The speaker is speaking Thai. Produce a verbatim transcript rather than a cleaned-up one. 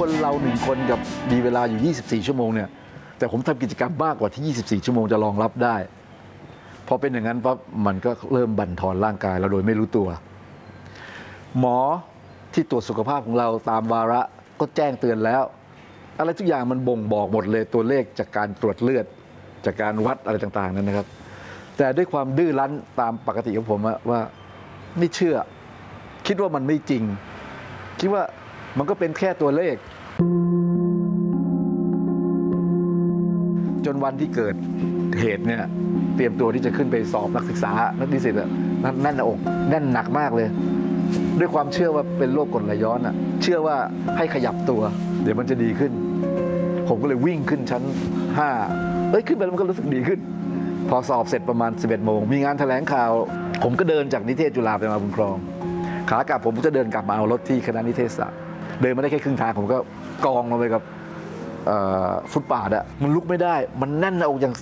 คนเราหนึ่งคนกับมีเวลาอยู่ยี่สิบสี่ชั่วโมงเนี่ยแต่ผมทำกิจกรรมมากกว่าที่ยี่สิบสี่ชั่วโมงจะรองรับได้พอเป็นอย่างนั้นปั๊บมันก็เริ่มบั่นทอนร่างกายเราโดยไม่รู้ตัว หมอที่ตรวจสุขภาพของเราตามวาระก็แจ้งเตือนแล้วอะไรทุกอย่างมันบ่งบอกหมดเลยตัวเลขจากการตรวจเลือดจากการวัดอะไรต่างๆนั้นนะครับแต่ด้วยความดื้อรั้นตามปกติของผมว่าไม่เชื่อคิดว่ามันไม่จริงคิดว่ามันก็เป็นแค่ตัวเลขจนวันที่เกิดเหตุเนี่ยเตรียมตัวที่จะขึ้นไปสอบนักศึกษานักนิสิตอะแน่นหน้าอกแน่นหนักมากเลยด้วยความเชื่อว่าเป็นโรคกรดไหลย้อนอะเชื่อว่าให้ขยับตัวเดี๋ยวมันจะดีขึ้นผมก็เลยวิ่งขึ้นชั้นห้าเอ้ยขึ้นไปแล้วมันก็รู้สึกดีขึ้นพอสอบเสร็จประมาณสิบเอ็ดโมงมีงานแถลงข่าวผมก็เดินจากนิเทศจุฬาไปมาบุญครองขากลับผมก็จะเดินกลับมาเอารถที่คณะนิเทศศาสตร์เดินมาได้แค่ครึ่งทางผมก็กองลงไปกับฟุตบาทอะมันลุกไม่ได้มันแน่นหน้าอกอย่าง